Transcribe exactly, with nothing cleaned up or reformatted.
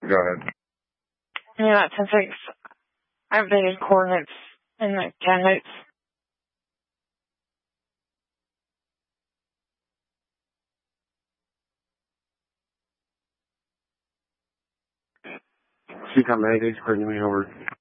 Go ahead. Yeah, that ten six. I updated coordinates in the CAD notes. See how many days bringing me over.